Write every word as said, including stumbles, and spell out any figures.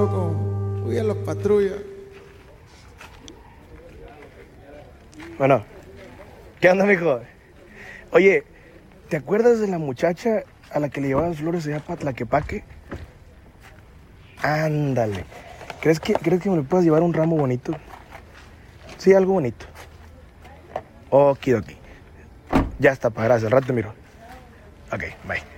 loco. Uy, a los patrullas. Bueno, ¿qué onda, mijo? Oye, ¿te acuerdas de la muchacha a la que le llevaban flores allá para Tlaquepaque? Ándale. ¿Crees que, ¿Crees que me le puedas llevar un ramo bonito? Sí, algo bonito. Okidoki. Ya está, para gracias. Al rato te miro. Ok, bye.